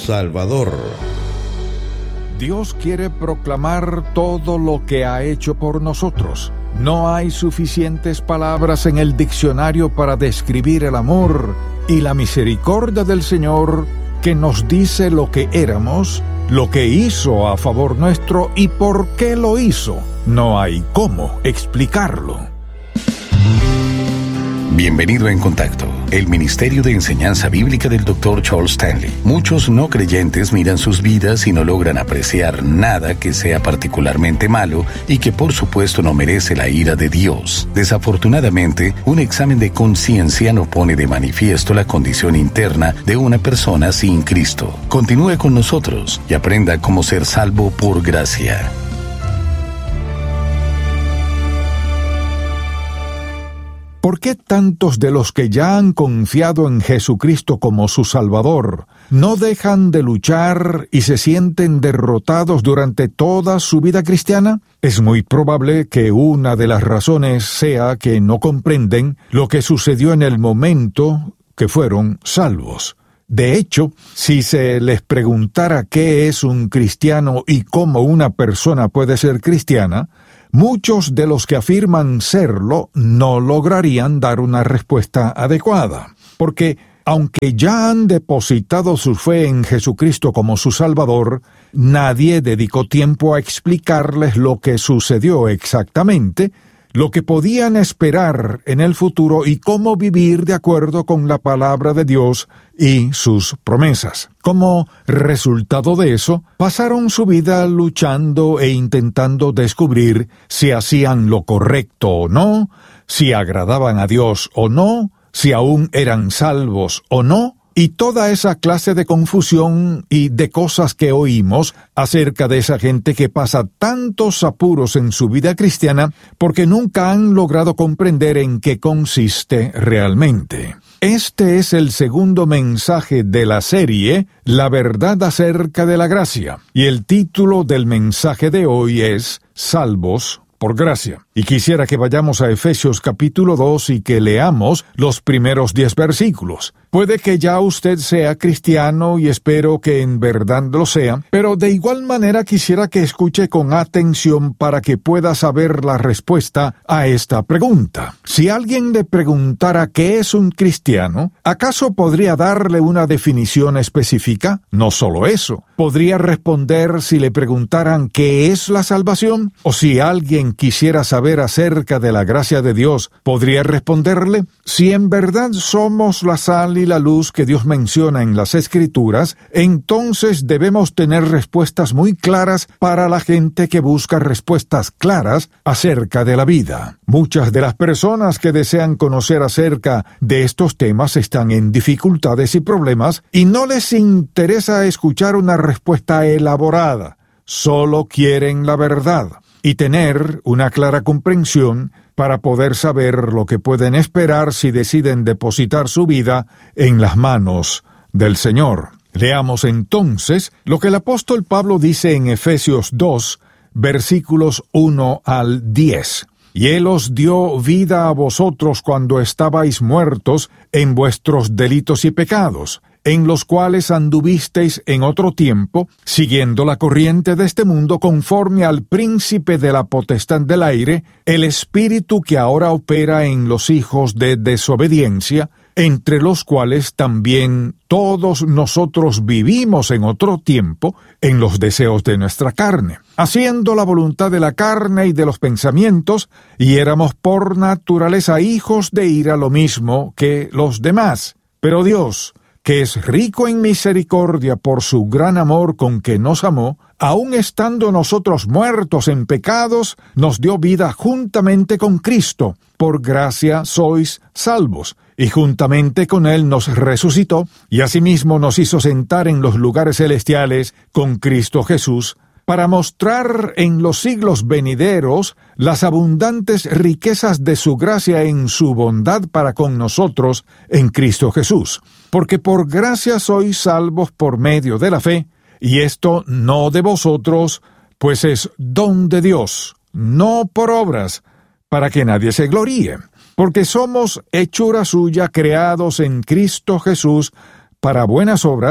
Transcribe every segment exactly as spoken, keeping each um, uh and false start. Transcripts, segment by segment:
Salvador. Dios quiere proclamar todo lo que ha hecho por nosotros. No hay suficientes palabras en el diccionario para describir el amor y la misericordia del Señor, que nos dice lo que éramos, lo que hizo a favor nuestro y por qué lo hizo. No hay cómo explicarlo. Bienvenido a En Contacto, el Ministerio de Enseñanza Bíblica del doctor Charles Stanley. Muchos no creyentes miran sus vidas y no logran apreciar nada que sea particularmente malo y que por supuesto no merece la ira de Dios. Desafortunadamente, un examen de conciencia no pone de manifiesto la condición interna de una persona sin Cristo. Continúe con nosotros y aprenda cómo ser salvo por gracia. ¿Por qué tantos de los que ya han confiado en Jesucristo como su Salvador no dejan de luchar y se sienten derrotados durante toda su vida cristiana? Es muy probable que una de las razones sea que no comprenden lo que sucedió en el momento que fueron salvos. De hecho, si se les preguntara qué es un cristiano y cómo una persona puede ser cristiana, muchos de los que afirman serlo no lograrían dar una respuesta adecuada, porque aunque ya han depositado su fe en Jesucristo como su Salvador, nadie dedicó tiempo a explicarles lo que sucedió exactamente, lo que podían esperar en el futuro y cómo vivir de acuerdo con la palabra de Dios y sus promesas. Como resultado de eso, pasaron su vida luchando e intentando descubrir si hacían lo correcto o no, si agradaban a Dios o no, si aún eran salvos o no, y toda esa clase de confusión y de cosas que oímos acerca de esa gente que pasa tantos apuros en su vida cristiana porque nunca han logrado comprender en qué consiste realmente. Este es el segundo mensaje de la serie, La verdad acerca de la gracia, y el título del mensaje de hoy es Salvos por gracia. Y quisiera que vayamos a Efesios capítulo dos y que leamos los primeros diez versículos. Puede que ya usted sea cristiano y espero que en verdad lo sea, pero de igual manera quisiera que escuche con atención para que pueda saber la respuesta a esta pregunta. Si alguien le preguntara qué es un cristiano, ¿acaso podría darle una definición específica? No solo eso. ¿Podría responder si le preguntaran qué es la salvación? O si alguien quisiera saber acerca de la gracia de Dios, ¿podría responderle? Si en verdad somos la sal y la luz que Dios menciona en las Escrituras, entonces debemos tener respuestas muy claras para la gente que busca respuestas claras acerca de la vida. Muchas de las personas que desean conocer acerca de estos temas están en dificultades y problemas y no les interesa escuchar una respuesta elaborada. Solo quieren la verdad y tener una clara comprensión para poder saber lo que pueden esperar si deciden depositar su vida en las manos del Señor. Leamos entonces lo que el apóstol Pablo dice en Efesios dos, versículos uno al diez. Y Él os dio vida a vosotros cuando estabais muertos en vuestros delitos y pecados, en los cuales anduvisteis en otro tiempo, siguiendo la corriente de este mundo conforme al príncipe de la potestad del aire, el espíritu que ahora opera en los hijos de desobediencia, entre los cuales también todos nosotros vivimos en otro tiempo en los deseos de nuestra carne, haciendo la voluntad de la carne y de los pensamientos, y éramos por naturaleza hijos de ira lo mismo que los demás. Pero Dios, que es rico en misericordia por su gran amor con que nos amó, aun estando nosotros muertos en pecados, nos dio vida juntamente con Cristo. Por gracia sois salvos, y juntamente con Él nos resucitó, y asimismo nos hizo sentar en los lugares celestiales con Cristo Jesús, para mostrar en los siglos venideros las abundantes riquezas de su gracia en su bondad para con nosotros en Cristo Jesús. Porque por gracia sois salvos por medio de la fe, y esto no de vosotros, pues es don de Dios, no por obras, para que nadie se gloríe. Porque somos hechura suya, creados en Cristo Jesús, para buenas obras,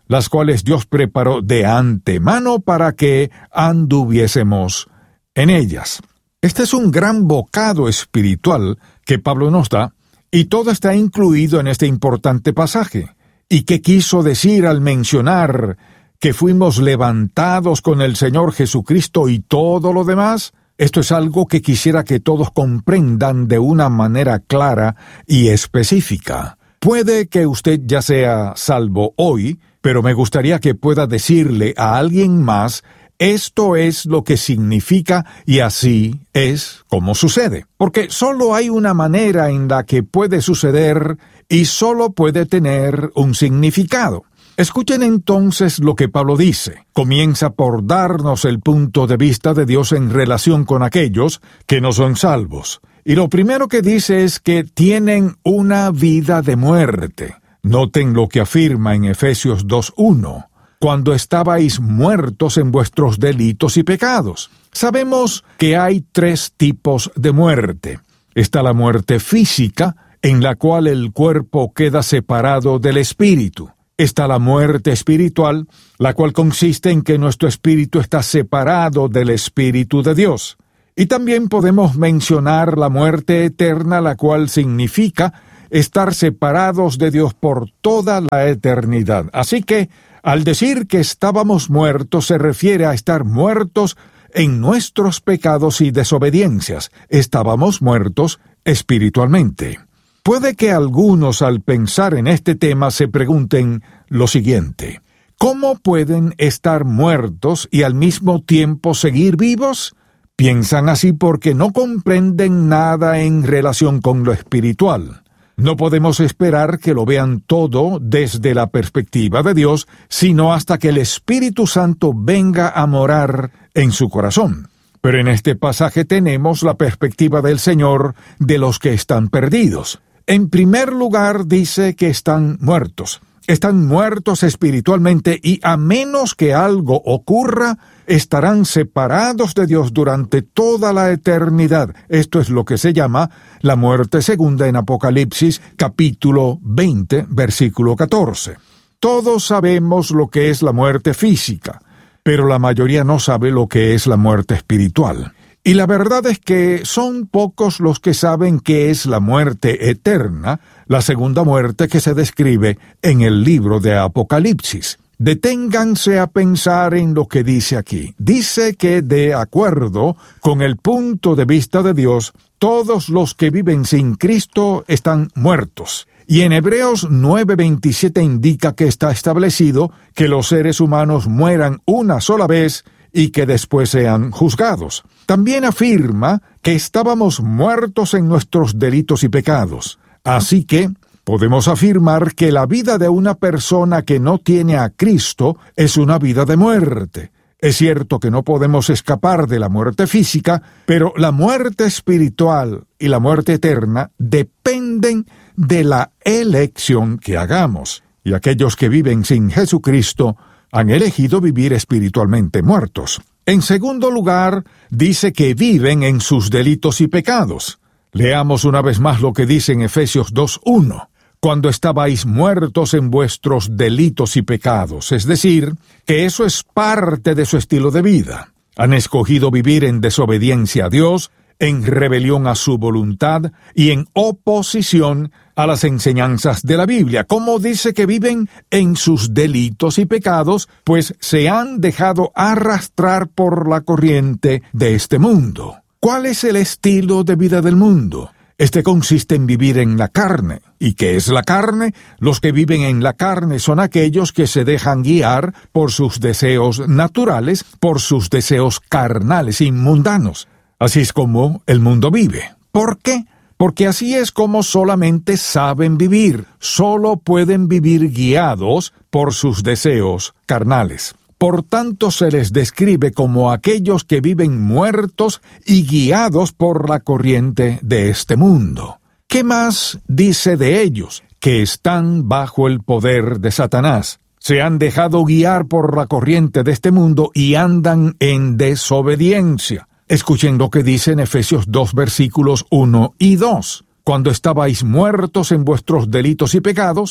las cuales Dios preparó de antemano para que anduviésemos en ellas. Este es un gran bocado espiritual que Pablo nos da, y todo está incluido en este importante pasaje. ¿Y qué quiso decir al mencionar que fuimos levantados con el Señor Jesucristo y todo lo demás? Esto es algo que quisiera que todos comprendan de una manera clara y específica. Puede que usted ya sea salvo hoy, pero me gustaría que pueda decirle a alguien más: esto es lo que significa y así es como sucede. Porque solo hay una manera en la que puede suceder y solo puede tener un significado. Escuchen entonces lo que Pablo dice. Comienza por darnos el punto de vista de Dios en relación con aquellos que no son salvos. Y lo primero que dice es que tienen una vida de muerte. Noten lo que afirma en Efesios dos uno. Cuando estabais muertos en vuestros delitos y pecados. Sabemos que hay tres tipos de muerte. Está la muerte física, en la cual el cuerpo queda separado del espíritu. Está la muerte espiritual, la cual consiste en que nuestro espíritu está separado del Espíritu de Dios. Y también podemos mencionar la muerte eterna, la cual significa estar separados de Dios por toda la eternidad. Así que, al decir que estábamos muertos, se refiere a estar muertos en nuestros pecados y desobediencias. Estábamos muertos espiritualmente. Puede que algunos al pensar en este tema se pregunten lo siguiente: ¿cómo pueden estar muertos y al mismo tiempo seguir vivos? Piensan así porque no comprenden nada en relación con lo espiritual. No podemos esperar que lo vean todo desde la perspectiva de Dios, sino hasta que el Espíritu Santo venga a morar en su corazón. Pero en este pasaje tenemos la perspectiva del Señor de los que están perdidos. En primer lugar, dice que están muertos. Están muertos espiritualmente y a menos que algo ocurra, estarán separados de Dios durante toda la eternidad. Esto es lo que se llama la muerte segunda en Apocalipsis, capítulo veinte, versículo catorce. Todos sabemos lo que es la muerte física, pero la mayoría no sabe lo que es la muerte espiritual. Y la verdad es que son pocos los que saben qué es la muerte eterna, la segunda muerte que se describe en el libro de Apocalipsis. Deténganse a pensar en lo que dice aquí. Dice que, de acuerdo con el punto de vista de Dios, todos los que viven sin Cristo están muertos. Y en Hebreos nueve veintisiete indica que está establecido que los seres humanos mueran una sola vez y que después sean juzgados. También afirma que estábamos muertos en nuestros delitos y pecados. Así que podemos afirmar que la vida de una persona que no tiene a Cristo es una vida de muerte. Es cierto que no podemos escapar de la muerte física, pero la muerte espiritual y la muerte eterna dependen de la elección que hagamos. Y aquellos que viven sin Jesucristo han elegido vivir espiritualmente muertos. En segundo lugar, dice que viven en sus delitos y pecados. Leamos una vez más lo que dice en Efesios dos uno. Cuando estabais muertos en vuestros delitos y pecados, es decir, que eso es parte de su estilo de vida. Han escogido vivir en desobediencia a Dios, en rebelión a su voluntad y en oposición a las enseñanzas de la Biblia. ¿Cómo dice que viven en sus delitos y pecados? Pues se han dejado arrastrar por la corriente de este mundo. ¿Cuál es el estilo de vida del mundo? Este consiste en vivir en la carne. ¿Y qué es la carne? Los que viven en la carne son aquellos que se dejan guiar por sus deseos naturales, por sus deseos carnales y mundanos. Así es como el mundo vive. ¿Por qué? Porque así es como solamente saben vivir. Solo pueden vivir guiados por sus deseos carnales. Por tanto, se les describe como aquellos que viven muertos y guiados por la corriente de este mundo. ¿Qué más dice de ellos? Que están bajo el poder de Satanás. Se han dejado guiar por la corriente de este mundo y andan en desobediencia. Escuchen lo que dice en Efesios dos, versículos uno y dos. Cuando estabais muertos en vuestros delitos y pecados,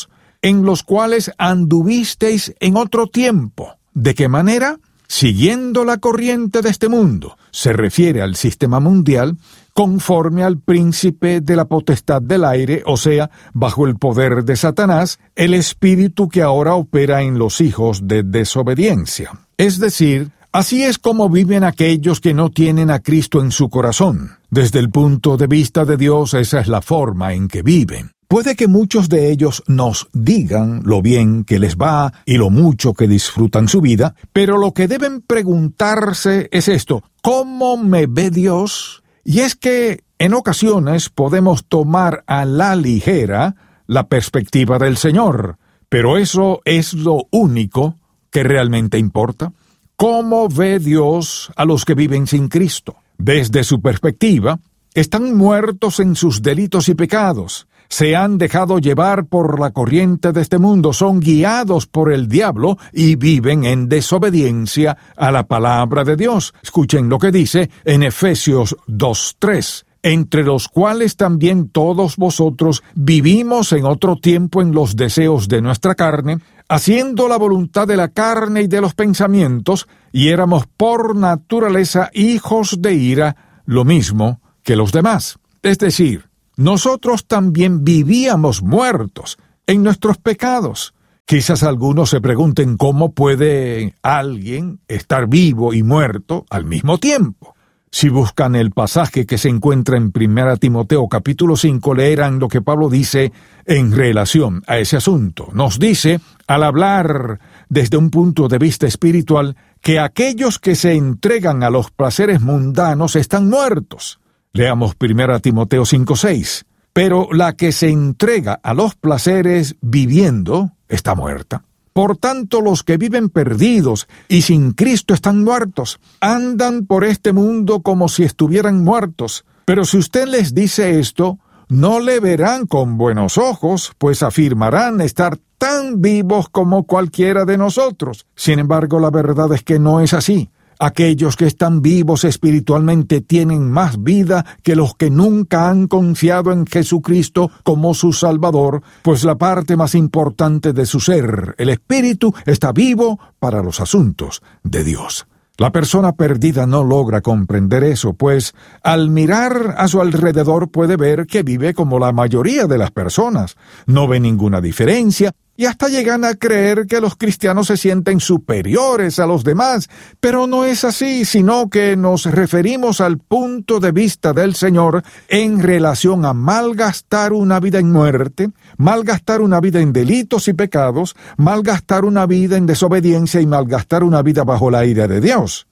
en los cuales anduvisteis en otro tiempo. ¿De qué manera? Siguiendo la corriente de este mundo. Se refiere al sistema mundial, conforme al príncipe de la potestad del aire, o sea, bajo el poder de Satanás, el espíritu que ahora opera en los hijos de desobediencia. Es decir, así es como viven aquellos que no tienen a Cristo en su corazón. Desde el punto de vista de Dios, esa es la forma en que viven. Puede que muchos de ellos nos digan lo bien que les va y lo mucho que disfrutan su vida, pero lo que deben preguntarse es esto: ¿cómo me ve Dios? Y es que en ocasiones podemos tomar a la ligera la perspectiva del Señor, pero eso es lo único que realmente importa. ¿Cómo ve Dios a los que viven sin Cristo? Desde su perspectiva, están muertos en sus delitos y pecados. Se han dejado llevar por la corriente de este mundo, son guiados por el diablo y viven en desobediencia a la palabra de Dios. Escuchen lo que dice en Efesios dos tres. Entre los cuales también todos vosotros vivimos en otro tiempo en los deseos de nuestra carne, haciendo la voluntad de la carne y de los pensamientos, y éramos por naturaleza hijos de ira, lo mismo que los demás. Es decir, nosotros también vivíamos muertos en nuestros pecados. Quizás algunos se pregunten cómo puede alguien estar vivo y muerto al mismo tiempo. Si buscan el pasaje que se encuentra en Primera Timoteo capítulo cinco, leerán lo que Pablo dice en relación a ese asunto. Nos dice, al hablar desde un punto de vista espiritual, que aquellos que se entregan a los placeres mundanos están muertos. Leamos Primera Timoteo cinco seis. Pero la que se entrega a los placeres viviendo está muerta. Por tanto, los que viven perdidos y sin Cristo están muertos. Andan por este mundo como si estuvieran muertos. Pero si usted les dice esto, no le verán con buenos ojos, pues afirmarán estar tan vivos como cualquiera de nosotros. Sin embargo, la verdad es que no es así. Aquellos que están vivos espiritualmente tienen más vida que los que nunca han confiado en Jesucristo como su Salvador, pues la parte más importante de su ser, el espíritu, está vivo para los asuntos de Dios. La persona perdida no logra comprender eso, pues al mirar a su alrededor puede ver que vive como la mayoría de las personas. No ve ninguna diferencia y hasta llegan a creer que los cristianos se sienten superiores a los demás. Pero no es así, sino que nos referimos al punto de vista del Señor en relación a malgastar una vida en muerte, malgastar una vida en delitos y pecados, malgastar una vida en desobediencia y malgastar una vida bajo la ira de Dios.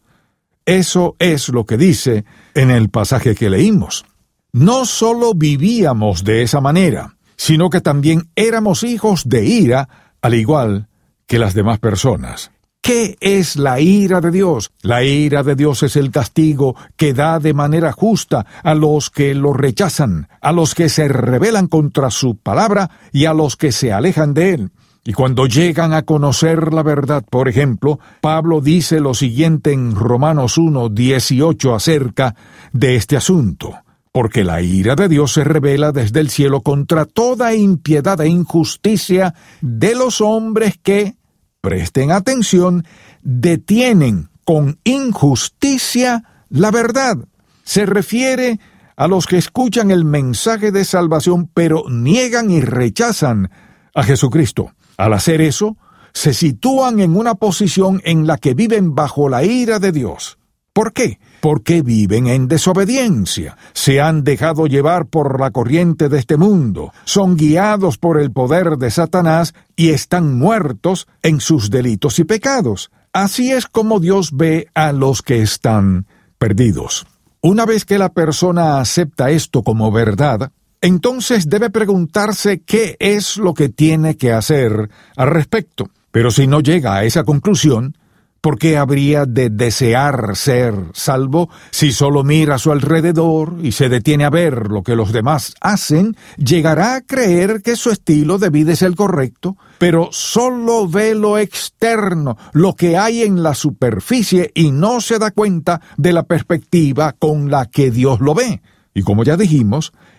Eso es lo que dice en el pasaje que leímos. No solo vivíamos de esa manera, sino que también éramos hijos de ira, al igual que las demás personas. ¿Qué es la ira de Dios? La ira de Dios es el castigo que da de manera justa a los que lo rechazan, a los que se rebelan contra su palabra y a los que se alejan de él. Y cuando llegan a conocer la verdad, por ejemplo, Pablo dice lo siguiente en Romanos uno dieciocho acerca de este asunto. Porque la ira de Dios se revela desde el cielo contra toda impiedad e injusticia de los hombres que, presten atención, detienen con injusticia la verdad. Se refiere a los que escuchan el mensaje de salvación, pero niegan y rechazan a Jesucristo. Al hacer eso, se sitúan en una posición en la que viven bajo la ira de Dios. ¿Por qué? Porque viven en desobediencia, se han dejado llevar por la corriente de este mundo, son guiados por el poder de Satanás y están muertos en sus delitos y pecados. Así es como Dios ve a los que están perdidos. Una vez que la persona acepta esto como verdad, entonces debe preguntarse qué es lo que tiene que hacer al respecto. Pero si no llega a esa conclusión, ¿por qué habría de desear ser salvo si solo mira a su alrededor y se detiene a ver lo que los demás hacen? Llegará a creer que su estilo de vida es el correcto, pero solo ve lo externo, lo que hay en la superficie y no se da cuenta de la perspectiva con la que Dios lo ve. Y como ya dijimos,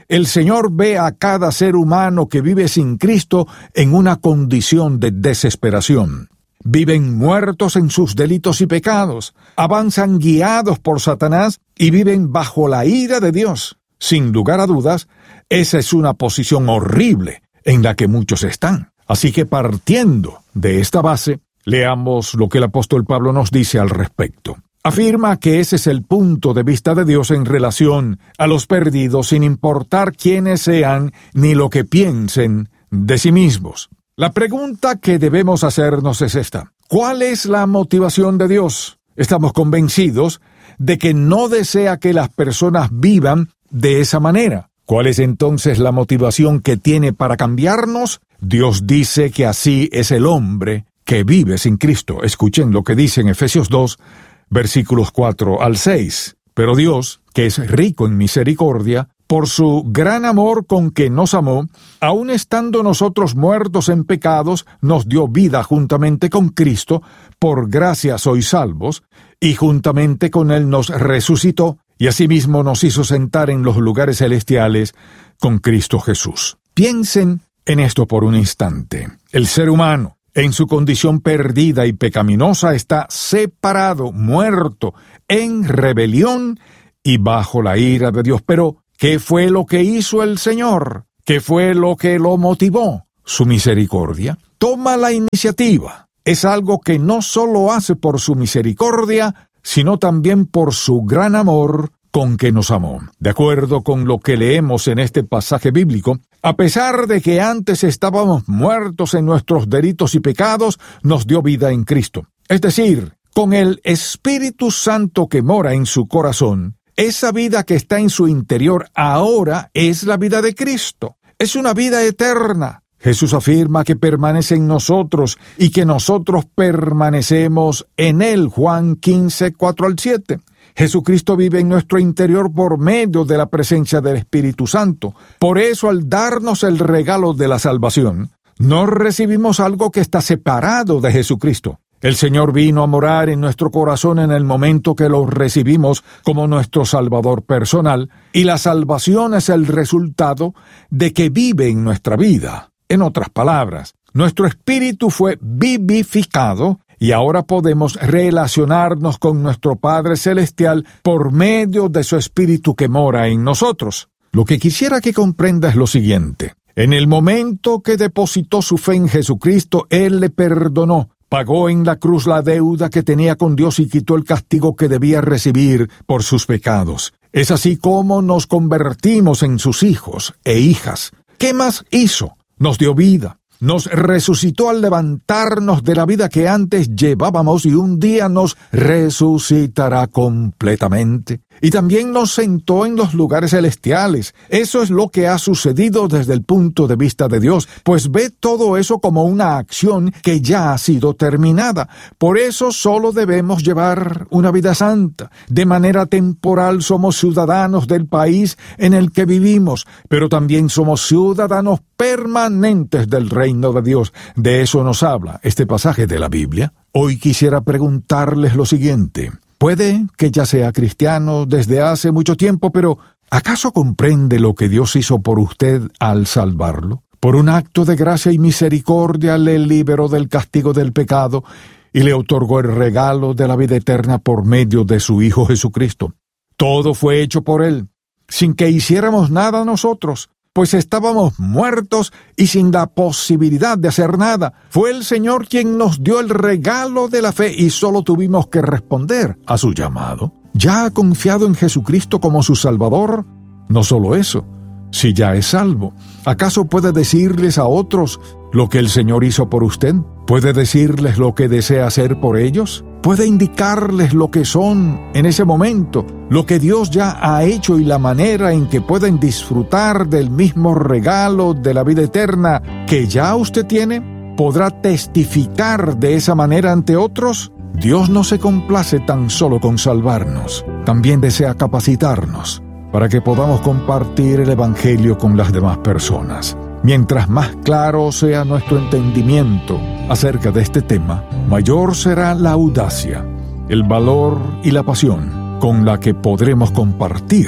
el Señor ve a cada ser humano que vive sin Cristo en una condición de desesperación. Viven muertos en sus delitos y pecados, avanzan guiados por Satanás y viven bajo la ira de Dios. Sin lugar a dudas, esa es una posición horrible en la que muchos están. Así que partiendo de esta base, leamos lo que el apóstol Pablo nos dice al respecto. Afirma que ese es el punto de vista de Dios en relación a los perdidos, sin importar quiénes sean ni lo que piensen de sí mismos. La pregunta que debemos hacernos es esta: ¿cuál es la motivación de Dios? Estamos convencidos de que no desea que las personas vivan de esa manera. ¿Cuál es entonces la motivación que tiene para cambiarnos? Dios dice que así es el hombre que vive sin Cristo. Escuchen lo que dice en Efesios dos, versículos cuatro al seis. Pero Dios, que es rico en misericordia, por su gran amor con que nos amó, aun estando nosotros muertos en pecados, nos dio vida juntamente con Cristo, por gracia sois salvos, y juntamente con Él nos resucitó, y asimismo nos hizo sentar en los lugares celestiales con Cristo Jesús. Piensen en esto por un instante. El ser humano, en su condición perdida y pecaminosa, está separado, muerto, en rebelión y bajo la ira de Dios. Pero, ¿qué fue lo que hizo el Señor? ¿Qué fue lo que lo motivó? Su misericordia. Toma la iniciativa. Es algo que no solo hace por su misericordia, sino también por su gran amor con que nos amó. De acuerdo con lo que leemos en este pasaje bíblico, a pesar de que antes estábamos muertos en nuestros delitos y pecados, nos dio vida en Cristo. Es decir, con el Espíritu Santo que mora en su corazón, esa vida que está en su interior ahora es la vida de Cristo. Es una vida eterna. Jesús afirma que permanece en nosotros y que nosotros permanecemos en Él. Juan quince, cuatro al siete. Jesucristo vive en nuestro interior por medio de la presencia del Espíritu Santo. Por eso, al darnos el regalo de la salvación, no recibimos algo que está separado de Jesucristo. El Señor vino a morar en nuestro corazón en el momento que lo recibimos como nuestro Salvador personal, y la salvación es el resultado de que vive en nuestra vida. En otras palabras, nuestro espíritu fue vivificado y ahora podemos relacionarnos con nuestro Padre Celestial por medio de su Espíritu que mora en nosotros. Lo que quisiera que comprenda es lo siguiente. En el momento que depositó su fe en Jesucristo, Él le perdonó, pagó en la cruz la deuda que tenía con Dios y quitó el castigo que debía recibir por sus pecados. Es así como nos convertimos en sus hijos e hijas. ¿Qué más hizo? Nos dio vida. Nos resucitó al levantarnos de la vida que antes llevábamos y un día nos resucitará completamente. Y también nos sentó en los lugares celestiales. Eso es lo que ha sucedido desde el punto de vista de Dios, pues ve todo eso como una acción que ya ha sido terminada. Por eso solo debemos llevar una vida santa. De manera temporal somos ciudadanos del país en el que vivimos, pero también somos ciudadanos permanentes del reino de Dios. De eso nos habla este pasaje de la Biblia. Hoy quisiera preguntarles lo siguiente. Puede que ya sea cristiano desde hace mucho tiempo, pero ¿acaso comprende lo que Dios hizo por usted al salvarlo? Por un acto de gracia y misericordia le liberó del castigo del pecado y le otorgó el regalo de la vida eterna por medio de su Hijo Jesucristo. Todo fue hecho por Él, sin que hiciéramos nada nosotros, pues estábamos muertos y sin la posibilidad de hacer nada. Fue el Señor quien nos dio el regalo de la fe y solo tuvimos que responder a su llamado. ¿Ya ha confiado en Jesucristo como su Salvador? No solo eso, si ya es salvo, ¿acaso puede decirles a otros lo que el Señor hizo por usted? ¿Puede decirles lo que desea hacer por ellos? ¿Puede indicarles lo que son en ese momento, lo que Dios ya ha hecho y la manera en que pueden disfrutar del mismo regalo de la vida eterna que ya usted tiene? ¿Podrá testificar de esa manera ante otros? Dios no se complace tan solo con salvarnos, también desea capacitarnos para que podamos compartir el Evangelio con las demás personas. Mientras más claro sea nuestro entendimiento acerca de este tema, mayor será la audacia, el valor y la pasión con la que podremos compartir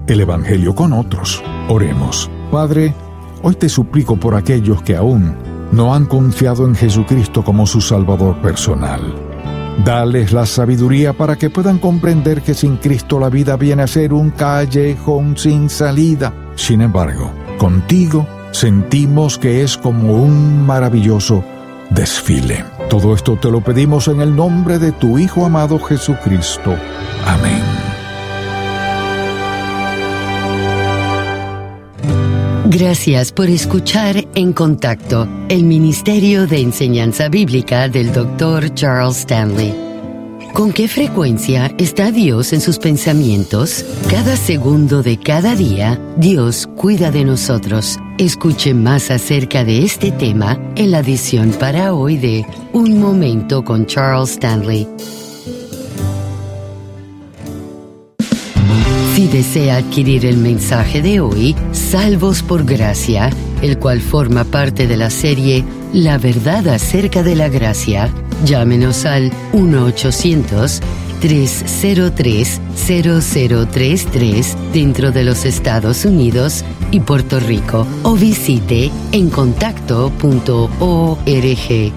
el Evangelio con otros. Oremos. Padre, hoy te suplico por aquellos que aún no han confiado en Jesucristo como su Salvador personal. Dales la sabiduría para que puedan comprender que sin Cristo la vida viene a ser un callejón sin salida. Sin embargo, contigo sentimos que es como un maravilloso desfile. Todo esto te lo pedimos en el nombre de tu Hijo amado Jesucristo. Amén. Gracias por escuchar En Contacto, el Ministerio de Enseñanza Bíblica del doctor Charles Stanley. ¿Con qué frecuencia está Dios en sus pensamientos? Cada segundo de cada día, Dios cuida de nosotros. Escuche más acerca de este tema en la edición para hoy de Un Momento con Charles Stanley. Si desea adquirir el mensaje de hoy, Salvos por Gracia, el cual forma parte de la serie La Verdad acerca de la Gracia, llámenos al uno ochocientos, tres cero tres, cero cero tres tres dentro de los Estados Unidos y Puerto Rico o visite en contacto punto org.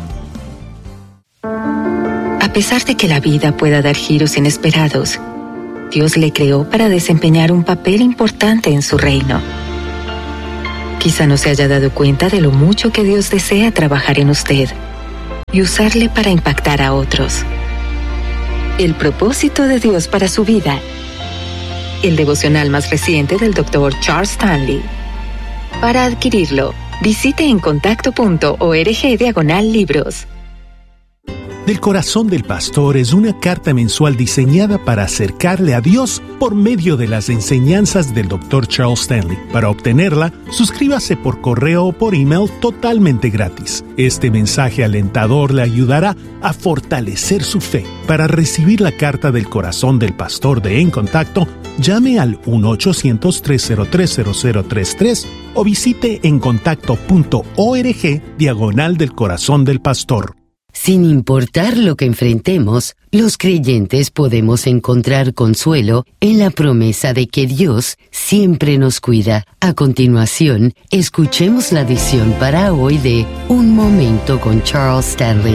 A pesar de que la vida pueda dar giros inesperados, Dios le creó para desempeñar un papel importante en su reino. Quizá no se haya dado cuenta de lo mucho que Dios desea trabajar en usted y usarle para impactar a otros. El propósito de Dios para su vida. El devocional más reciente del doctor Charles Stanley. Para adquirirlo, visite en contacto punto org diagonal libros. Del Corazón del Pastor es una carta mensual diseñada para acercarle a Dios por medio de las enseñanzas del doctor Charles Stanley. Para obtenerla, suscríbase por correo o por email totalmente gratis. Este mensaje alentador le ayudará a fortalecer su fe. Para recibir la carta del Corazón del Pastor de En Contacto, llame al uno ochocientos, tres cero tres, cero cero tres tres o visite en contacto punto org diagonal del Corazón del Pastor. Sin importar lo que enfrentemos, los creyentes podemos encontrar consuelo en la promesa de que Dios siempre nos cuida. A continuación, escuchemos la edición para hoy de Un Momento con Charles Stanley.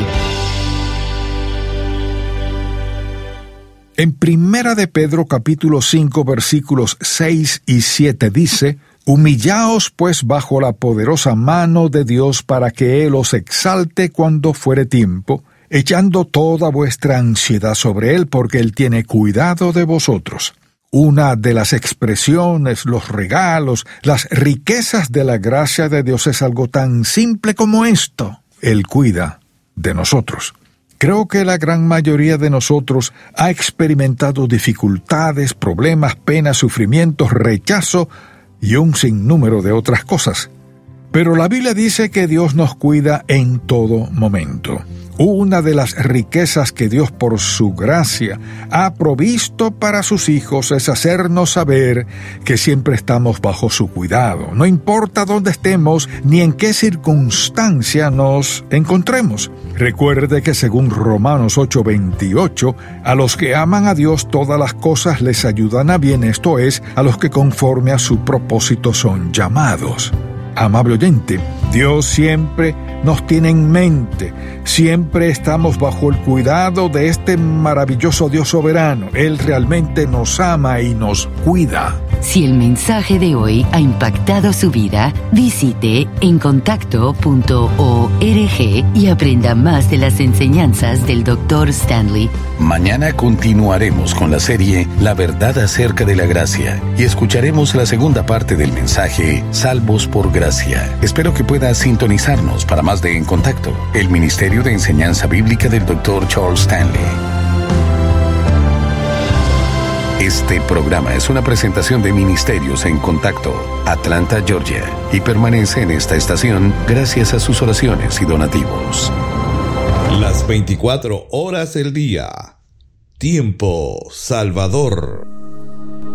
En Primera de Pedro capítulo cinco versículos seis y siete dice: Humillaos pues bajo la poderosa mano de Dios para que Él os exalte cuando fuere tiempo, echando toda vuestra ansiedad sobre Él, porque Él tiene cuidado de vosotros. Una de las expresiones, los regalos, las riquezas de la gracia de Dios es algo tan simple como esto: Él cuida de nosotros. Creo que la gran mayoría de nosotros ha experimentado dificultades, problemas, penas, sufrimientos, rechazo y un sinnúmero de otras cosas. Pero la Biblia dice que Dios nos cuida en todo momento. Una de las riquezas que Dios por su gracia ha provisto para sus hijos es hacernos saber que siempre estamos bajo su cuidado, no importa dónde estemos ni en qué circunstancia nos encontremos. Recuerde que según Romanos ocho veintiocho, a los que aman a Dios todas las cosas les ayudan a bien, esto es, a los que conforme a su propósito son llamados. Amable oyente, Dios siempre nos tiene en mente, siempre estamos bajo el cuidado de este maravilloso Dios soberano. Él realmente nos ama y nos cuida. Si el mensaje de hoy ha impactado su vida, visite en contacto punto org y aprenda más de las enseñanzas del doctor Stanley. Mañana continuaremos con la serie La Verdad acerca de la Gracia y escucharemos la segunda parte del mensaje Salvos por Gracia. Espero que pueda sintonizarnos para más de En Contacto, el Ministerio de Enseñanza Bíblica del doctor Charles Stanley. Este programa es una presentación de Ministerios en Contacto, Atlanta, Georgia, y permanece en esta estación gracias a sus oraciones y donativos. Las veinticuatro horas del día. Tiempo Salvador.